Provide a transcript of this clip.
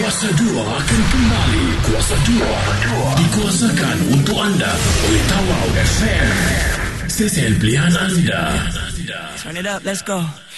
Kuasa 2 akan kembali. Kuasa 2 dikuasakan untuk anda oleh Tawau FM. Stesen pilihan anda. Turn it up, let's go.